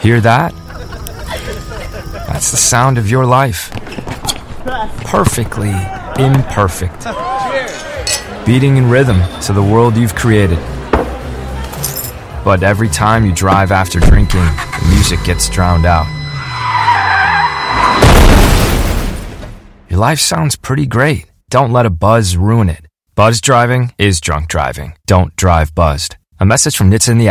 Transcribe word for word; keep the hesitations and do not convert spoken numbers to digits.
Hear that? That's the sound of your life. Perfectly imperfect. Beating in rhythm to the world you've created. But every time you drive after drinking, the music gets drowned out. Your life sounds pretty great. Don't let a buzz ruin it. Buzz driving is drunk driving. Don't drive buzzed. A message from N H T S A in the